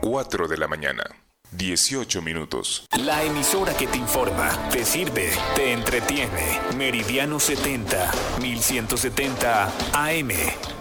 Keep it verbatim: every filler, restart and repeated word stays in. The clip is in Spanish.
cuatro de la mañana. dieciocho minutos. La emisora que te informa, te sirve, te entretiene. Meridiano setenta, mil ciento setenta A M.